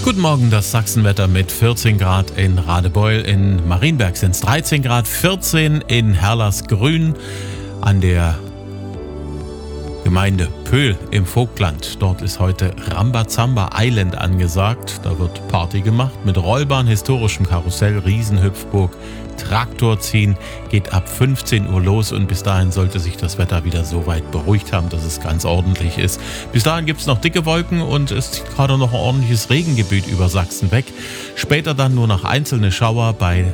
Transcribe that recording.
Guten Morgen, das Sachsenwetter mit 14 Grad in Radebeul. In Marienberg sind es 13 Grad, 14 in Herlersgrün an der Gemeinde Pöhl im Vogtland. Dort ist heute Rambazamba Island angesagt. Da wird Party gemacht mit Rollbahn, historischem Karussell, Riesenhüpfburg, Traktorziehen. Geht ab 15 Uhr los und bis dahin sollte sich das Wetter wieder so weit beruhigt haben, dass es ganz ordentlich ist. Bis dahin gibt es noch dicke Wolken und es zieht gerade noch ein ordentliches Regengebiet über Sachsen weg. Später dann nur noch einzelne Schauer bei